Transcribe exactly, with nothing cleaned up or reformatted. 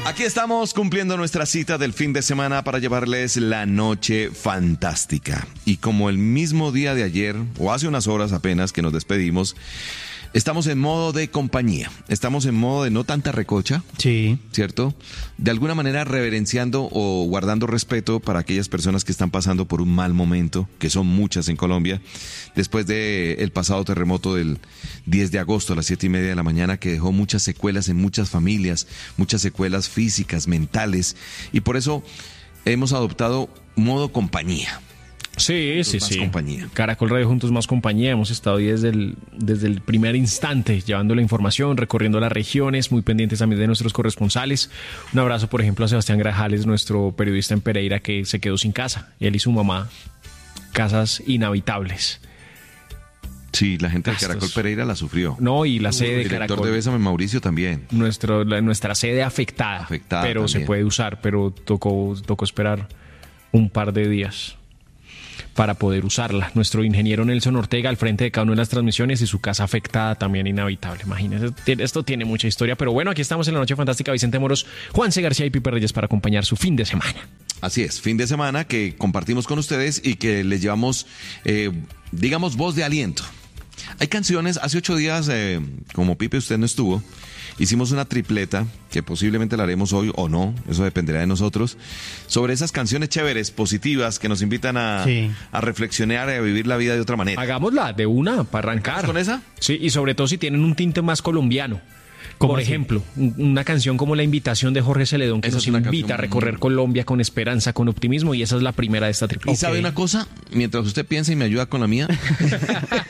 Aquí estamos cumpliendo nuestra cita del fin de semana para llevarles la noche fantástica. Y como el mismo día de ayer, o hace unas horas apenas que nos despedimos, estamos en modo de compañía. Estamos en modo de no tanta recocha. Sí. ¿Cierto? De alguna manera reverenciando o guardando respeto para aquellas personas que están pasando por un mal momento, que son muchas en Colombia, después del pasado terremoto del diez de agosto a las siete y media de la mañana, que dejó muchas secuelas en muchas familias, muchas secuelas físicas, mentales, y por eso hemos adoptado modo compañía. Sí, sí, sí. Compañía. Caracol Radio Juntos Más Compañía. Hemos estado ahí desde el, desde el primer instante llevando la información, recorriendo las regiones, muy pendientes también de nuestros corresponsales. Un abrazo, por ejemplo, a Sebastián Grajales, nuestro periodista en Pereira, que se quedó sin casa. Él y su mamá, casas inhabitables. Sí, la gente de Gastos. Caracol Pereira la sufrió. No, y la sede El de director Caracol. de Bésame Mauricio también. Nuestro, la- nuestra sede afectada. Afectada pero también. se puede usar, pero tocó, tocó esperar un par de días para poder usarla. Nuestro ingeniero Nelson Ortega al frente de cada una de las transmisiones y su casa afectada también inhabitable. Imagínense, tiene- esto tiene mucha historia. Pero bueno, aquí estamos en la Noche Fantástica. Vicente Moros, Juan C. García y Pipe Reyes para acompañar su fin de semana. Así es, fin de semana que compartimos con ustedes y que les llevamos, eh, digamos, voz de aliento. Hay canciones, hace ocho días, eh, como Pipe usted no estuvo, hicimos una tripleta, que posiblemente la haremos hoy o no, eso dependerá de nosotros, sobre esas canciones chéveres, positivas, que nos invitan a, Sí. a reflexionar y a vivir la vida de otra manera. Hagámosla de una para arrancar. ¿Con esa? Sí, y sobre todo si tienen un tinte más colombiano. Como por así? ejemplo, un- una canción como La Invitación de Jorge Celedón, que Esa nos es una invita a canción recorrer muy- Colombia con esperanza, con optimismo, y esa es la primera de esta tripleta. ¿Y sabe una cosa? Mientras usted piensa y me ayuda con la mía,